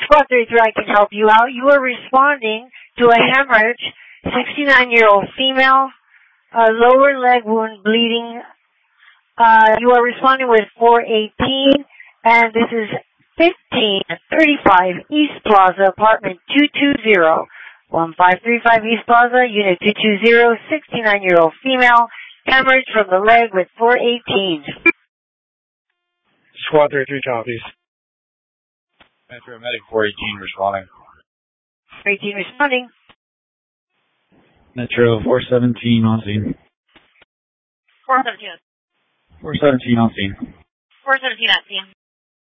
Squad 33, I can help you out. You are responding to a hemorrhage, 69-year-old female, lower leg wound bleeding. You are responding with 418, and this is 1535 East Plaza, apartment 220, 1535 East Plaza, unit 220, 69-year-old female, hemorrhage from the leg with 418. Squad 33 copies. Metro Medic 418 responding. 418 responding. Metro 417 on scene. 417. 417 on scene. 417 at scene.